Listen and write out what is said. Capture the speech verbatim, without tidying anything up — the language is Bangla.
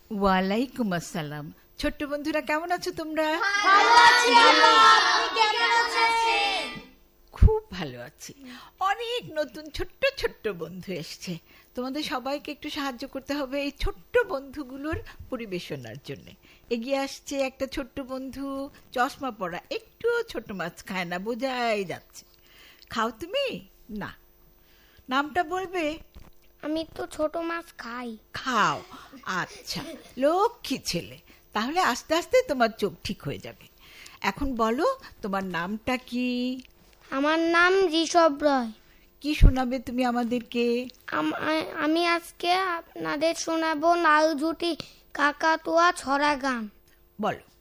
ওয়ালাইকুম আসসালাম। ছোট্ট বন্ধুরা, কেমন আছো তোমরা? খুব ভালো আছি। অনেক নতুন ছোট্ট ছোট্ট বন্ধু এসছে। তোমাদের সবাইকে একটু সাহায্য করতে হবে এই ছোট্ট বন্ধুগুলোর পরিবেশনার জন্য। এগিয়ে আসছে একটা ছোট্ট বন্ধু, চশমা পরা, একটু ছোট মাছ খায় না, বোঝাই যাচ্ছে। খাও তুমি? না, নামটা বলবে? আমি তো ছোট মাছ খাই। খাও? আচ্ছা, লক্ষ্মী ছেলে। তাহলে আস্তে আস্তে তোমার চোখ ঠিক হয়ে যাবে। এখন বলো, তোমার নামটা কি? আমার নাম ঋষভ রয়। কি শোনাবে তুমি আমাদেরকে? আমি আজকে আপনাদের শোনাবো নালঝুটি কাকাতুয়া ছড়া গান। বলো।